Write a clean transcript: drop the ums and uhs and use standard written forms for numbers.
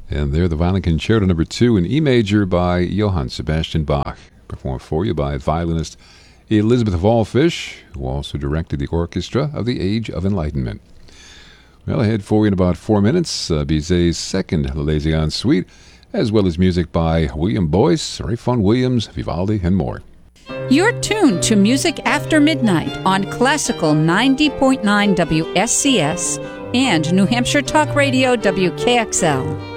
And there, the Violin Concerto number 2 in E major by Johann Sebastian Bach, performed for you by violinist Elizabeth Wallfisch, who also directed the orchestra of the Age of Enlightenment. Well, ahead for you in about 4 minutes, Bizet's second L'Arlésienne Suite, as well as music by William Boyce, Ralph Vaughan Williams, Vivaldi, and more. You're tuned to Music After Midnight on Classical 90.9 WSCS and New Hampshire Talk Radio WKXL.